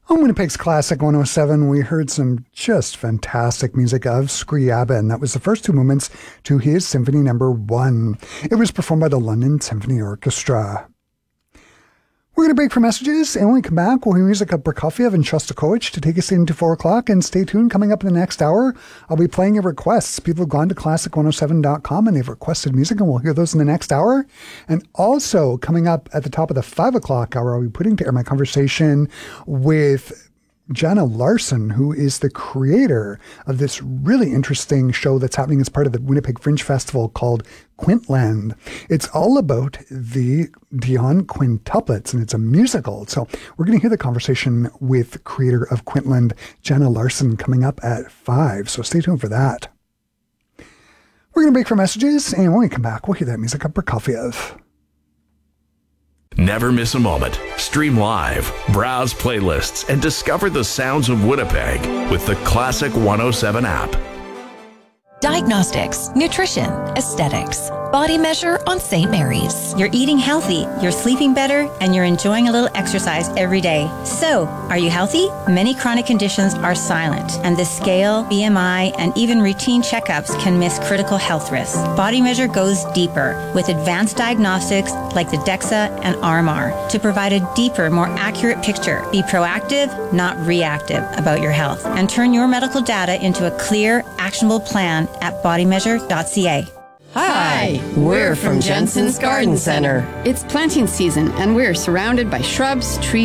On Winnipeg's Classic 107, we heard some just fantastic music of Scriabin. That was the first two movements to his Symphony No. 1. It was performed by the London Symphony Orchestra. We're going to break for messages, and when we come back, we'll hear music of Prokofiev and Shostakovich to take us into 4 o'clock. And stay tuned, coming up in the next hour, I'll be playing your requests. People have gone to classic107.com and they've requested music, and we'll hear those in the next hour. And also, coming up at the top of the 5 o'clock hour, I'll be putting to air my conversation with Jana Larson, who is the creator of this really interesting show that's happening as part of the Winnipeg Fringe Festival called Quintland. It's all about the Dion quintuplets, and it's a musical. So we're going to hear the conversation with the creator of Quintland, Jana Larson, coming up at 5. So stay tuned for that. We're going to break for messages, and when we come back, we'll hear that music of Prokofiev. Never miss a moment. Stream live, browse playlists, and discover the sounds of Winnipeg with the Classic 107 app. Diagnostics, nutrition, aesthetics. Body Measure on St. Mary's. You're eating healthy, you're sleeping better, and you're enjoying a little exercise every day. So, are you healthy? Many chronic conditions are silent, and the scale, BMI, and even routine checkups can miss critical health risks. Body Measure goes deeper with advanced diagnostics like the DEXA and RMR to provide a deeper, more accurate picture. Be proactive, not reactive about your health, and turn your medical data into a clear, actionable plan at bodymeasure.ca. Hi, we're from Jensen's Garden Center. It's planting season, and we're surrounded by shrubs, trees,